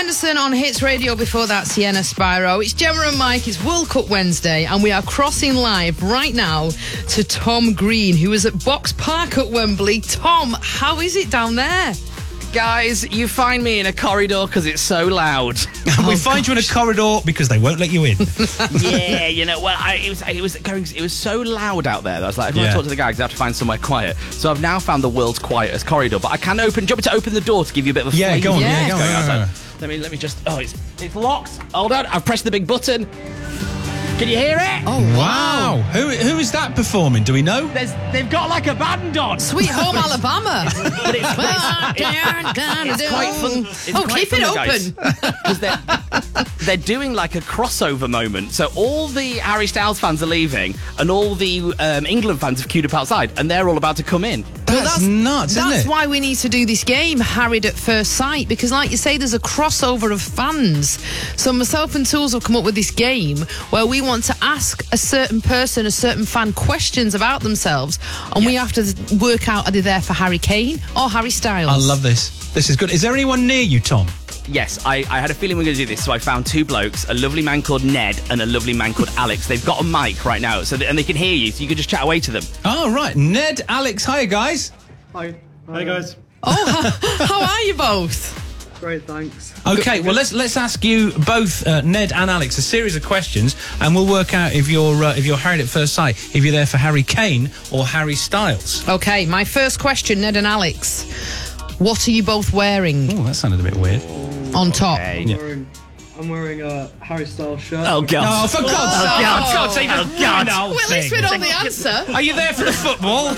Henderson on Hits Radio, before that Sienna Spyro. It's Gemma and Mike, it's World Cup Wednesday, and we are crossing live right now to Tom Green, who is at Box Park at Wembley. Tom, how is it down there? Guys, you find me in a corridor because it's so loud. We find you in a corridor because they won't let you in. Yeah, you know, well, it was so loud out there that I was like, I want to talk to the guys, I have to find somewhere quiet. So I've now found the world's quietest corridor, but I can open. Do you want me to open the door to give you a bit of a Yeah, go on. Yeah, go on. Let me just. Oh, it's locked. Hold on, I've pressed the big button. Can you hear it? Oh, Wow. Who is that performing? Do we know? They've got like a band on. Sweet Home Alabama. But it's quite fun. It's quite keep fun, it guys, open. Because they're doing like a crossover moment. So all the Harry Styles fans are leaving, and all the England fans have queued up outside, and they're all about to come in. That's nuts, isn't it? That's why we need to do this game, Harried at First Sight, because like you say, there's a crossover of fans. So myself and Tools have come up with this game where we want to ask a certain person, a certain fan, questions about themselves, and we have to work out, are they there for Harry Kane or Harry Styles? I love this. This is good. Is there anyone near you, Tom? Yes, I had a feeling we were going to do this, so I found two blokes, a lovely man called Ned and a lovely man called Alex. They've got a mic right now, and they can hear you, so you can just chat away to them. Oh, right. Ned, Alex, hiya, guys. Hi guys. Oh, how are you both? Great, thanks. Okay, well, let's ask you both, Ned and Alex, a series of questions, and we'll work out if you're Harried at First Sight, if you're there for Harry Kane or Harry Styles. Okay, my first question, Ned and Alex. What are you both wearing Oh, that sounded a bit weird. on top? Okay. I'm wearing a Harry Styles shirt. Oh, God. Oh, for God's sake! God. God's sake! God. Well, at least we know the answer. Are you there for the football?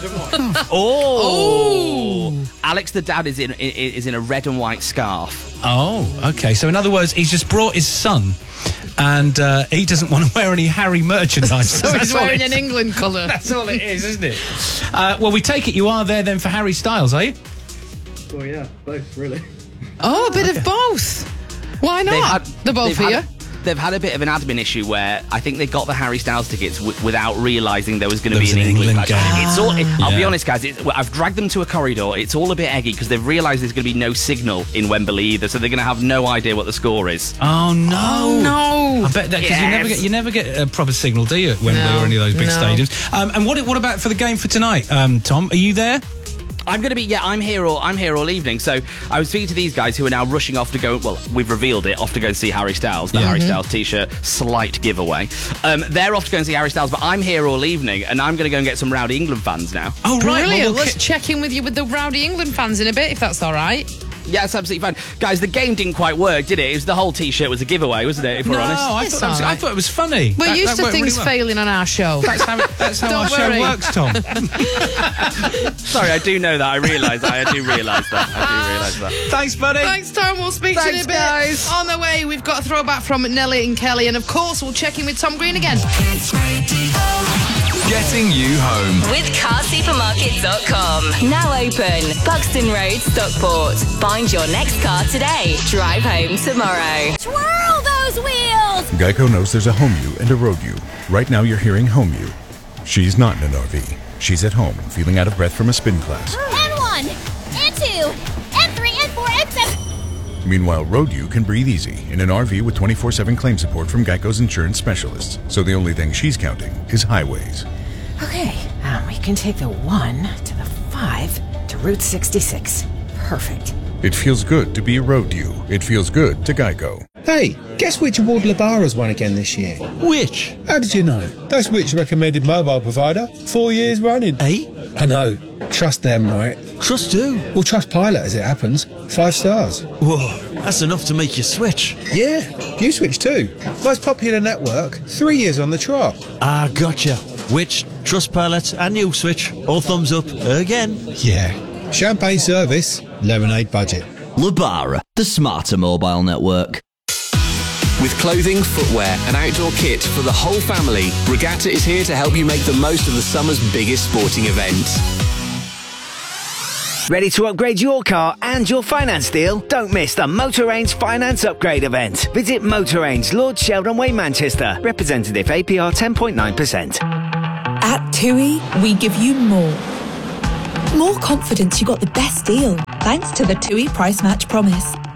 Oh. Alex, the dad, is in a red and white scarf. Oh, okay. So in other words, he's just brought his son, and he doesn't want to wear any Harry merchandise. So he's wearing an England colour. That's all it is, isn't it? Well, we take it you are there then for Harry Styles, are you? Well, yeah, both, really. Oh, a bit of both. Why not? They're both here. They've had a bit of an admin issue where I think they got the Harry Styles tickets without realising there was going to be an England match. game. I'll be honest, guys. I've dragged them to a corridor. It's all a bit eggy because they've realised there's going to be no signal in Wembley either, so they're going to have no idea what the score is. Oh no! Oh, no! I bet that because you never get a proper signal, do you, at Wembley or any of those big stadiums? And what about for the game for tonight, Tom? Are you there? I'm going to be, I'm here all evening. So I was speaking to these guys who are now rushing off to go, well, we've revealed it, off to go and see Harry Styles, the Harry Styles t-shirt, slight giveaway. They're off to go and see Harry Styles, but I'm here all evening, and I'm going to go and get some Rowdy England fans now. Oh, right. Brilliant. Well, Let's check in with you with the Rowdy England fans in a bit, if that's all right. Yeah, it's absolutely fine. Guys, the game didn't quite work, did it? The whole t-shirt was a giveaway, wasn't it, if we're honest? I thought it was funny. We're used to worked things really well. failing on our show. That's how our show worry. works, Tom. Sorry, I do know that. I do realise that. Thanks, buddy. Thanks, Tom. We'll speak to you in a bit. Guys. On the way, we've got a throwback from Nelly and Kelly, and of course, we'll check in with Tom Green again. Getting you home. With carsupermarket.com. Now open. Buxton Road, Stockport. Find your next car today. Drive home tomorrow. Twirl those wheels! Geico knows there's a home you and a road you. Right now you're hearing home you. She's not in an RV. She's at home, feeling out of breath from a spin class. N1, N2, N3, N4, N7. Meanwhile, road you can breathe easy in an RV with 24/7 claim support from Geico's insurance specialists. So the only thing she's counting is highways. Okay, we can take the 1 to the 5 to Route 66. Perfect. It feels good to be a road you. It feels good to Geico. Hey, guess which award Labara's won again this year? Which? How did you know? That's which recommended mobile provider 4 years running. I know. Trust them, right? Trust who? Well, trust Pilot as it happens. 5 stars. Whoa, that's enough to make you switch. Yeah, you switch too. Most popular network, 3 years on the trot. Ah, gotcha. Which, Trustpilot and you switch, all thumbs up again. Yeah. Champagne service, lemonade budget. Labara, the smarter mobile network. With clothing, footwear and outdoor kit for the whole family, Regatta is here to help you make the most of the summer's biggest sporting events. Ready to upgrade your car and your finance deal? Don't miss the Motor Range Finance Upgrade event. Visit Motor Range, Lord Sheldon Way, Manchester. Representative APR 10.9%. At TUI, we give you more. More confidence you got the best deal, thanks to the TUI Price Match Promise.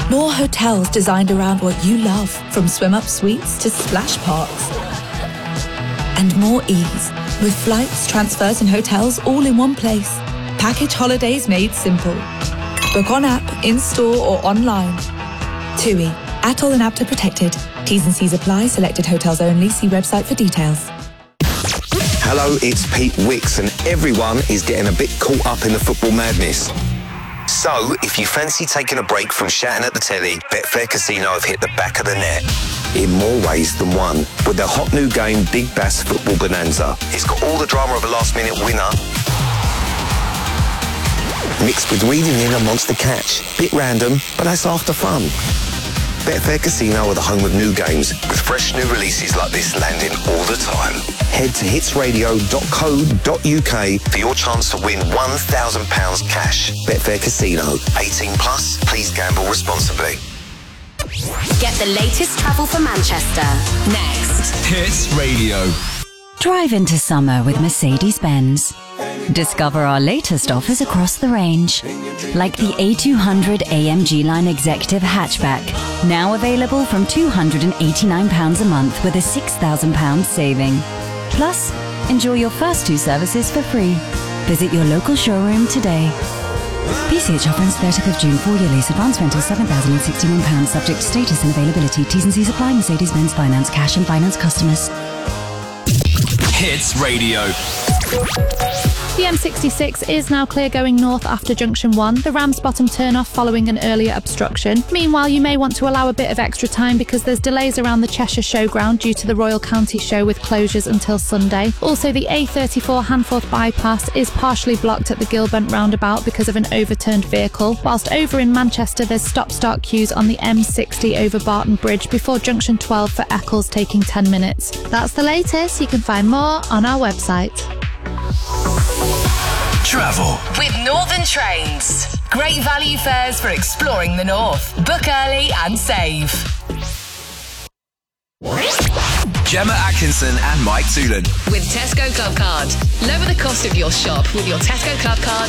More hotels designed around what you love, from swim-up suites to splash parks. And more ease, with flights, transfers and hotels all in one place. Package holidays made simple. Book on app, in-store or online. TUI. ATOL and APTA protected. T's and C's apply. Selected hotels only. See website for details. Hello, it's Pete Wicks, and everyone is getting a bit caught up in the football madness. So, if you fancy taking a break from shouting at the telly, Betfair Casino have hit the back of the net. In more ways than one. With their hot new game, Big Bass Football Bonanza. It's got all the drama of a last-minute winner, mixed with reading in a monster catch. Bit random, but that's half the fun. Betfair Casino are the home of new games, with fresh new releases like this landing all the time. Head to hitsradio.co.uk for your chance to win £1,000 cash. Betfair Casino. 18 plus. Please gamble responsibly. Get the latest travel for Manchester. Next. Hits Radio. Drive into summer with Mercedes-Benz. Discover our latest offers across the range, like the A200 AMG Line Executive Hatchback, now available from £289 a month with a £6,000 saving. Plus, enjoy your first 2 services for free. Visit your local showroom today. PCH offers 30th of June, 4-year lease, advance rental £7,061, subject to status and availability. T's and C's apply. Mercedes-Benz Finance, cash and finance customers. Hits Radio. The M66 is now clear going north after Junction 1, the Ramsbottom turn-off following an earlier obstruction. Meanwhile, you may want to allow a bit of extra time because there's delays around the Cheshire Showground due to the Royal County Show with closures until Sunday. Also, the A34 Hanforth bypass is partially blocked at the Gilbent roundabout because of an overturned vehicle, whilst over in Manchester there's stop-start queues on the M60 over Barton Bridge before Junction 12 for Eccles, taking 10 minutes. That's the latest. You can find more on our website. Travel with Northern Trains. Great value fares for exploring the north. Book early and save. Gemma Atkinson and Mike Toolan. With Tesco Club Card. Lower the cost of your shop with your Tesco Club Card